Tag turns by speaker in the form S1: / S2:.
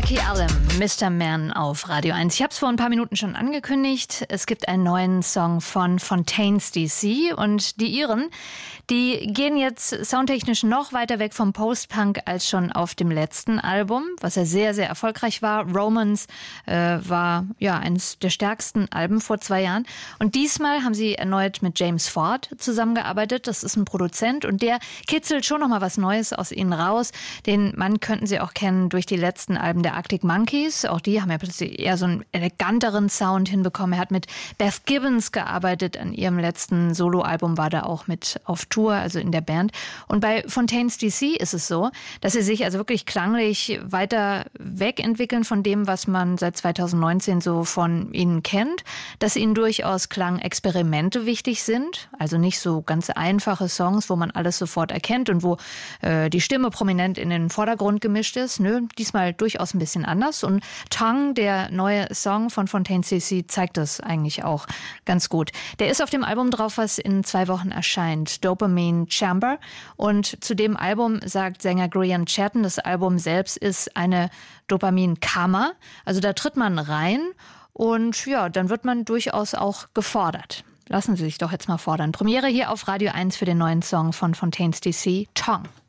S1: Jackie Allen, Mr. Man auf Radio 1. Ich habe es vor ein paar Minuten schon angekündigt. Es gibt einen neuen Song von Fontaines DC und die Iren, die gehen jetzt soundtechnisch noch weiter weg vom Post-Punk als schon auf dem letzten Album, was ja sehr, sehr erfolgreich war. Romance war ja eines der stärksten Alben vor 2 Jahren. Und diesmal haben sie erneut mit James Ford zusammengearbeitet. Das ist ein Produzent und der kitzelt schon noch mal was Neues aus ihnen raus. Den Mann könnten Sie auch kennen durch die letzten Alben der Arctic Monkeys. Auch die haben ja plötzlich eher so einen eleganteren Sound hinbekommen. Er hat mit Beth Gibbons gearbeitet. An ihrem letzten Soloalbum war da auch mit auf Tour, also in der Band. Und bei Fontaines DC ist es so, dass sie sich also wirklich klanglich weiter wegentwickeln von dem, was man seit 2019 so von ihnen kennt. Dass ihnen durchaus Klangexperimente wichtig sind. Also nicht so ganz einfache Songs, wo man alles sofort erkennt und wo die Stimme prominent in den Vordergrund gemischt ist. Nö, diesmal durchaus ein bisschen anders. Und Tongue, der neue Song von Fontaines DC, zeigt das eigentlich auch ganz gut. Der ist auf dem Album drauf, was in 2 Wochen erscheint, Dopamine Chamber. Und zu dem Album sagt Sänger Grian Chatten, das Album selbst ist eine Dopamin-Kammer. Also da tritt man rein und ja, dann wird man durchaus auch gefordert. Lassen Sie sich doch jetzt mal fordern. Premiere hier auf Radio 1 für den neuen Song von Fontaines DC, Tongue.